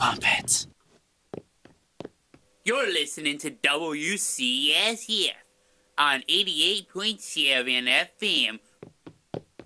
Muppets. You're listening to WCSF on 88.7 FM,